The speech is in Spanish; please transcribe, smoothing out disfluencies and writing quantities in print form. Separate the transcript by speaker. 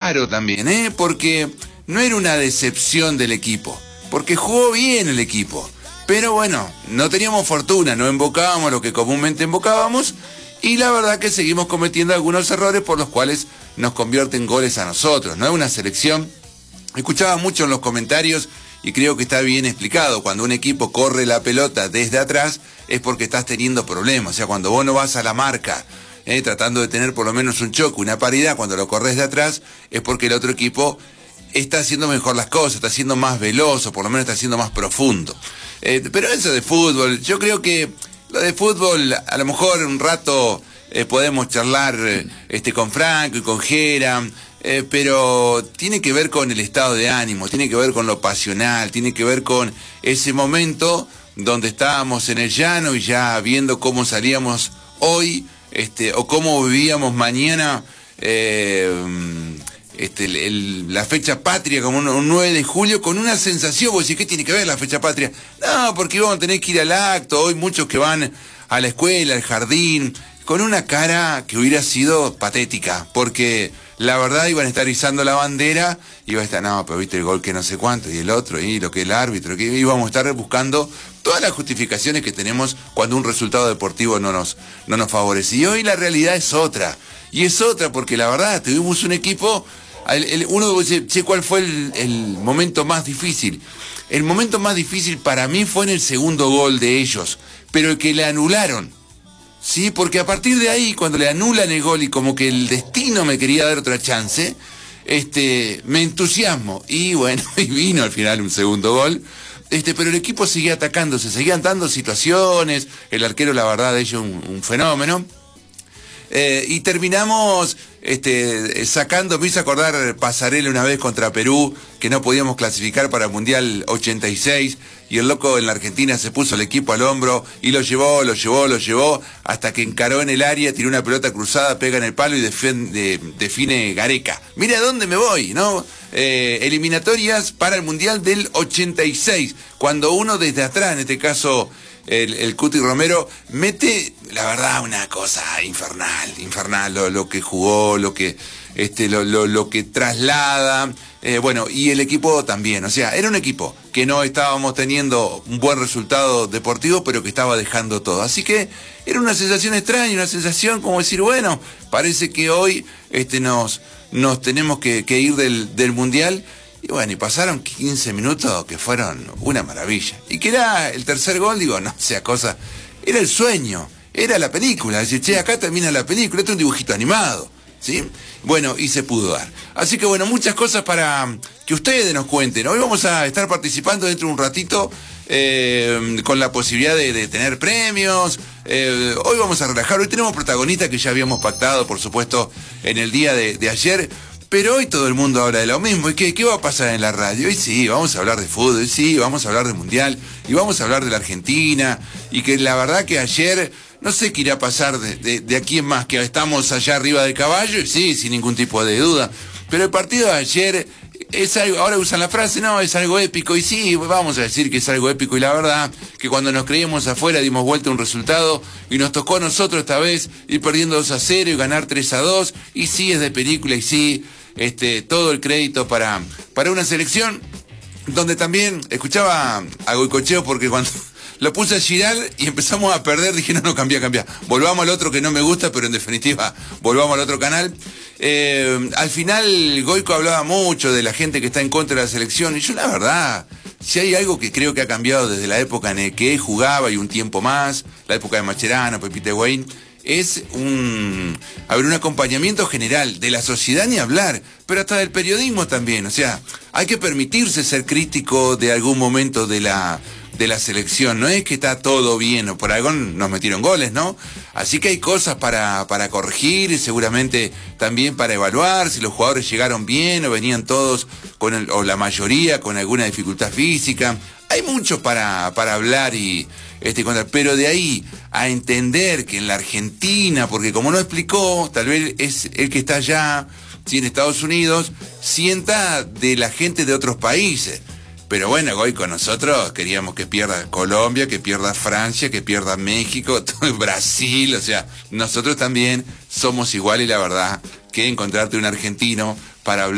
Speaker 1: raro también, porque no era una decepción del equipo, porque jugó bien el equipo. Pero bueno, no teníamos fortuna, no embocábamos lo que comúnmente embocábamos, y la verdad que seguimos cometiendo algunos errores por los cuales nos convierten goles a nosotros. No es una selección. Escuchaba mucho en los comentarios y creo que está bien explicado. Cuando un equipo corre la pelota desde atrás es porque estás teniendo problemas. O sea, cuando vos no vas a la marca tratando de tener por lo menos un choque, una paridad, cuando lo corres de atrás es porque el otro equipo está haciendo mejor las cosas, está siendo más veloz o por lo menos está siendo más profundo. Pero eso de fútbol, yo creo que lo de fútbol, a lo mejor un rato podemos charlar con Franco y con Gera, pero tiene que ver con el estado de ánimo, tiene que ver con lo pasional, tiene que ver con ese momento donde estábamos en el llano y ya viendo cómo salíamos hoy, o cómo vivíamos mañana, la fecha patria como un 9 de julio con una sensación. Vos decís, ¿qué tiene que ver la fecha patria? No, porque íbamos a tener que ir al acto, hoy muchos que van a la escuela, al jardín, con una cara que hubiera sido patética, porque la verdad iban a estar izando la bandera, iba a estar, no, pero viste el gol que no sé cuánto, y el otro, y lo que el árbitro, que íbamos a estar buscando todas las justificaciones que tenemos cuando un resultado deportivo no nos favorece. Y hoy la realidad es otra, y es otra porque la verdad, tuvimos un equipo. Uno dice, che, ¿cuál fue el momento más difícil? El momento más difícil para mí fue en el segundo gol de ellos, pero el que le anularon. Sí, porque a partir de ahí, cuando le anulan el gol y como que el destino me quería dar otra chance, me entusiasmo. Y bueno, y vino al final un segundo gol. Pero el equipo seguía atacándose, seguían dando situaciones, el arquero, la verdad, de ellos un fenómeno. Y terminamos sacando, me hizo acordar Pasarela una vez contra Perú, que no podíamos clasificar para el Mundial 86, y el loco en la Argentina se puso el equipo al hombro y lo llevó, hasta que encaró en el área, tiró una pelota cruzada, pega en el palo y define Gareca. Mira a dónde me voy, ¿no? Eliminatorias para el Mundial del 86, cuando uno desde atrás, en este caso el Cuti Romero, mete, la verdad, una cosa infernal, lo que jugó, lo que traslada, bueno, y el equipo también. O sea, era un equipo que no estábamos teniendo un buen resultado deportivo, pero que estaba dejando todo. Así que era una sensación extraña, una sensación como decir, bueno, parece que hoy nos tenemos que ir del Mundial. Y bueno, y pasaron 15 minutos que fueron una maravilla. Y que era el tercer gol, digo, no sea cosa, era el sueño, era la película. Decir, che, acá termina la película, esto es un dibujito animado, ¿sí? Bueno, y se pudo dar. Así que bueno, muchas cosas para que ustedes nos cuenten. Hoy vamos a estar participando dentro de un ratito con la posibilidad de tener premios. Hoy vamos a relajar, hoy tenemos protagonistas que ya habíamos pactado, por supuesto, en el día de ayer. Pero hoy todo el mundo habla de lo mismo. ¿Y qué va a pasar en la radio? Y sí, vamos a hablar de fútbol, y sí, vamos a hablar de Mundial, y vamos a hablar de la Argentina, y que la verdad que ayer, no sé qué irá a pasar de aquí en más, que estamos allá arriba del caballo, y sí, sin ningún tipo de duda. Pero el partido de ayer es algo, ahora usan la frase, no, es algo épico, y sí, vamos a decir que es algo épico, y la verdad que cuando nos creíamos afuera dimos vuelta a un resultado, y nos tocó a nosotros esta vez ir perdiendo 2-0 y ganar 3-2, y sí es de película, y sí, todo el crédito para una selección donde también escuchaba a Goicoechea, porque cuando lo puse a girar y empezamos a perder, dije no, cambia, volvamos al otro que no me gusta, pero en definitiva volvamos al otro canal. Al final Goico hablaba mucho de la gente que está en contra de la selección, y yo la verdad, si hay algo que creo que ha cambiado desde la época en la que él jugaba y un tiempo más, la época de Mascherano, Pepito Higuaín, es un acompañamiento general de la sociedad, ni hablar, pero hasta del periodismo también. O sea, hay que permitirse ser crítico de algún momento de la selección. No es que está todo bien, o por algo nos metieron goles, ¿no? Así que hay cosas para corregir y seguramente también para evaluar si los jugadores llegaron bien o venían todos o la mayoría con alguna dificultad física. Hay mucho para hablar y pero de ahí a entender que en la Argentina, porque como no explicó, tal vez es el que está allá, sí, en Estados Unidos, sienta de la gente de otros países. Pero bueno, Goico, nosotros queríamos que pierda Colombia, que pierda Francia, que pierda México, Brasil, o sea, nosotros también somos iguales, y la verdad que encontrarte un argentino para hablar